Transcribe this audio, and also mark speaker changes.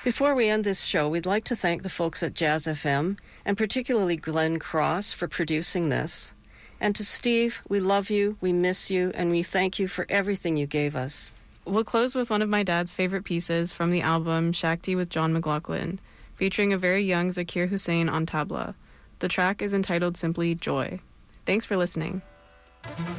Speaker 1: Before we end this show, we'd like to thank the folks at Jazz FM, and particularly Glenn Cross for producing this. And to Steve, we love you, we miss you, and we thank you for everything you gave us.
Speaker 2: We'll close with one of my dad's favorite pieces from the album Shakti with John McLaughlin, featuring a very young Zakir Hussain on tabla. The track is entitled simply Joy. Thanks for listening.